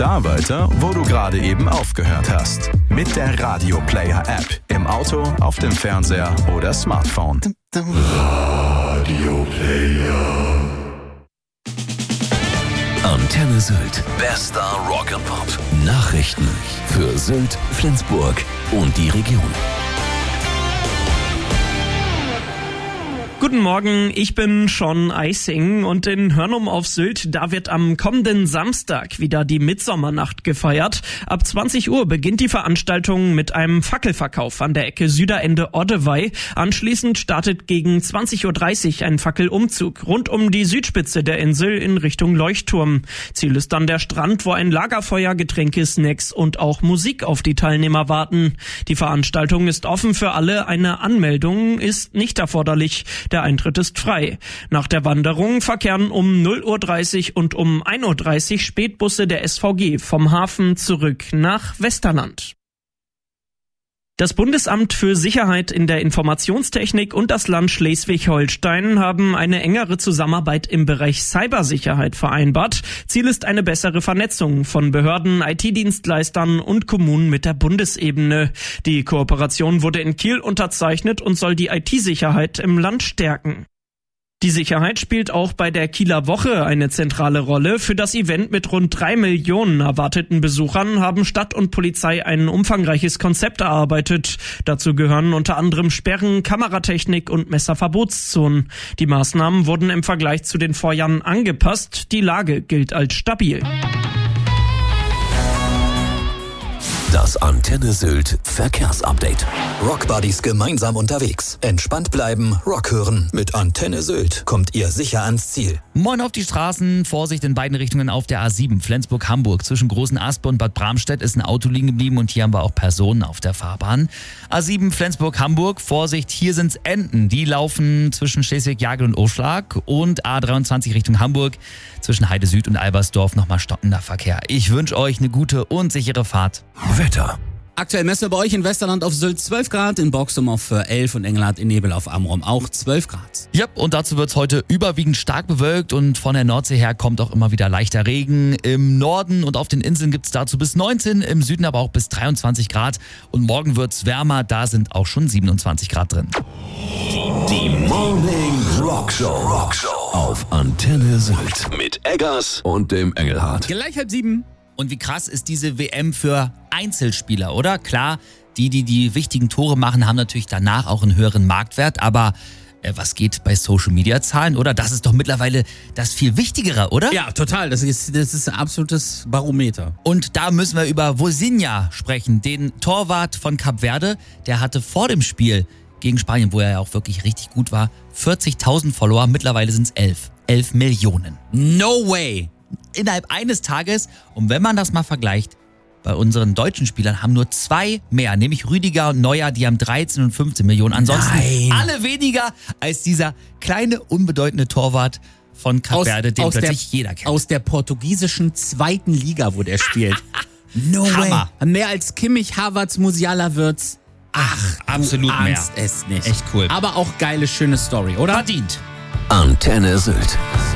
da weiter, wo du gerade eben aufgehört hast. Mit der Radio Player App. Im Auto, auf dem Fernseher oder Smartphone. Radio Player. Antenne Sylt. Bester Rock'n'Pop. Nachrichten für Sylt, Flensburg und die Region. Guten Morgen, ich bin Sean Eising und in Hörnum auf Sylt, da wird am kommenden Samstag wieder die Mitsommernacht gefeiert. Ab 20 Uhr beginnt die Veranstaltung mit einem Fackelverkauf an der Ecke Süderende Oddewey. Anschließend startet gegen 20.30 Uhr ein Fackelumzug rund um die Südspitze der Insel in Richtung Leuchtturm. Ziel ist dann der Strand, wo ein Lagerfeuer, Getränke, Snacks und auch Musik auf die Teilnehmer warten. Die Veranstaltung ist offen für alle, eine Anmeldung ist nicht erforderlich. Der Eintritt ist frei. Nach der Wanderung verkehren um 0.30 Uhr und um 1.30 Uhr Spätbusse der SVG vom Hafen zurück nach Westerland. Das Bundesamt für Sicherheit in der Informationstechnik und das Land Schleswig-Holstein haben eine engere Zusammenarbeit im Bereich Cybersicherheit vereinbart. Ziel ist eine bessere Vernetzung von Behörden, IT-Dienstleistern und Kommunen mit der Bundesebene. Die Kooperation wurde in Kiel unterzeichnet und soll die IT-Sicherheit im Land stärken. Die Sicherheit spielt auch bei der Kieler Woche eine zentrale Rolle. Für das Event mit rund 3 Millionen erwarteten Besuchern haben Stadt und Polizei ein umfangreiches Konzept erarbeitet. Dazu gehören unter anderem Sperren, Kameratechnik und Messerverbotszonen. Die Maßnahmen wurden im Vergleich zu den Vorjahren angepasst. Die Lage gilt als stabil. Das Antenne Sylt Verkehrsupdate. Rockbuddies gemeinsam unterwegs. Entspannt bleiben, Rock hören. Mit Antenne Sylt kommt ihr sicher ans Ziel. Moin auf die Straßen. Vorsicht in beiden Richtungen auf der A7 Flensburg-Hamburg. Zwischen Großen Aspe und Bad Bramstedt ist ein Auto liegen geblieben und hier haben wir auch Personen auf der Fahrbahn. A7 Flensburg-Hamburg. Vorsicht, hier sind's Enten. Die laufen zwischen Schleswig-Jagel und Oschlag. Und A23 Richtung Hamburg. Zwischen Heide Süd und Albersdorf nochmal stockender Verkehr. Ich wünsche euch eine gute und sichere Fahrt. Wetter. Aktuell messen wir bei euch in Westerland auf Sylt 12 Grad, in Boxum auf 11 und Engelhardt in Nebel auf Amrum auch 12 Grad. Ja, und dazu wird's heute überwiegend stark bewölkt und von der Nordsee her kommt auch immer wieder leichter Regen. Im Norden und auf den Inseln gibt's dazu bis 19, im Süden aber auch bis 23 Grad. Und morgen wird's wärmer, da sind auch schon 27 Grad drin. Die Morning Rockshow auf Antenne Sylt mit Eggers und dem Engelhardt. Gleich 6:30. Und wie krass ist diese WM für Einzelspieler, oder? Klar, die wichtigen Tore machen, haben natürlich danach auch einen höheren Marktwert, aber was geht bei Social-Media-Zahlen, oder? Das ist doch mittlerweile das viel Wichtigere, oder? Ja, total. Das ist ein absolutes Barometer. Und da müssen wir über Vozinha sprechen, den Torwart von Kap Verde. Der hatte vor dem Spiel gegen Spanien, wo er ja auch wirklich richtig gut war, 40.000 Follower. Mittlerweile sind es 11 Millionen. No way! Innerhalb eines Tages. Und wenn man das mal vergleicht, bei unseren deutschen Spielern haben nur 2 mehr, nämlich Rüdiger und Neuer, die haben 13 und 15 Millionen. Ansonsten alle weniger als dieser kleine, unbedeutende Torwart von Kap Verde, den plötzlich jeder kennt. Aus der portugiesischen 2. Liga, wo der spielt. No Hammer. Way. Mehr als Kimmich, Havertz, Musiala Wirtz. Ach, absolut du ahnst mehr. Es nicht. Echt cool. Aber auch geile, schöne Story, oder? Verdient. Antenne Sylt.